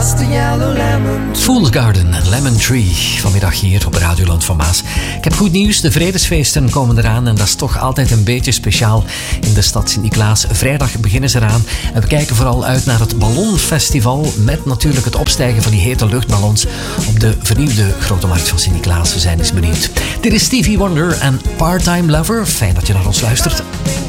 Fool's Garden en Lemon Tree, vanmiddag hier op Radioland van Maas. Ik heb goed nieuws, de vredesfeesten komen eraan en dat is toch altijd een beetje speciaal in de stad Sint-Niklaas. Vrijdag beginnen ze eraan en we kijken vooral uit naar het Ballonfestival met natuurlijk het opstijgen van die hete luchtballons op de vernieuwde Grote Markt van Sint-Niklaas. We zijn eens benieuwd. Dit is Stevie Wonder en Part-Time Lover. Fijn dat je naar ons luistert.